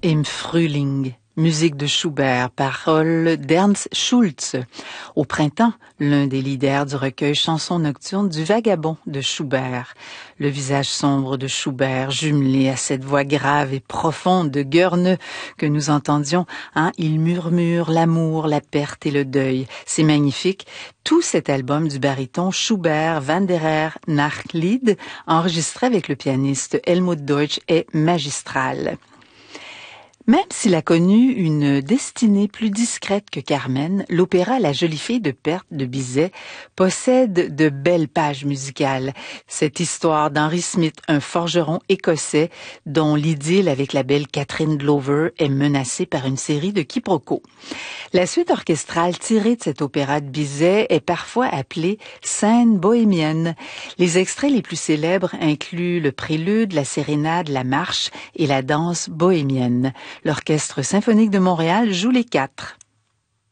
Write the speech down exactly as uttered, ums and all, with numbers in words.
Im Frühling, musique de Schubert, paroles d'Ernst Schultz. Au printemps, l'un des leaders du recueil Chansons nocturnes du Vagabond de Schubert. Le visage sombre de Schubert, jumelé à cette voix grave et profonde de Goerne que nous entendions, hein, il murmure l'amour, la perte et le deuil. C'est magnifique. Tout cet album du baryton Schubert Wanderer nach Lied, enregistré avec le pianiste Helmut Deutsch, est magistral. Même s'il a connu une destinée plus discrète que Carmen, l'opéra La jolie fille de Perth de Bizet possède de belles pages musicales. Cette histoire d'Henry Smith, un forgeron écossais dont l'idylle avec la belle Catherine Glover est menacée par une série de quiproquos. La suite orchestrale tirée de cet opéra de Bizet est parfois appelée scène bohémienne. Les extraits les plus célèbres incluent le prélude, la sérénade, la marche et la danse bohémienne. L'Orchestre symphonique de Montréal joue les quatre.